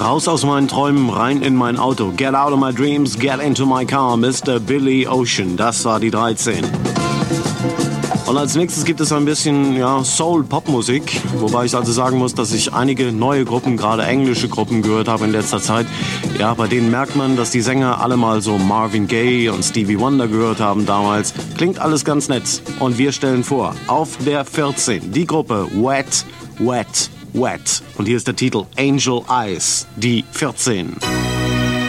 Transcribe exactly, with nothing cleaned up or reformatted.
Raus aus meinen Träumen, rein in mein Auto. Get out of my dreams, get into my car, Mister Billy Ocean. Das war die dreizehn. Und als nächstes gibt es ein bisschen ja, Soul-Pop-Musik, wobei ich also sagen muss, dass ich einige neue Gruppen, gerade englische Gruppen gehört habe in letzter Zeit. Ja, bei denen merkt man, dass die Sänger alle mal so Marvin Gaye und Stevie Wonder gehört haben damals. Klingt alles ganz nett. Und wir stellen vor, auf der vierzehn, die Gruppe Wet, Wet, Wet. Und hier ist der Titel Angel Eyes, die vierzehn.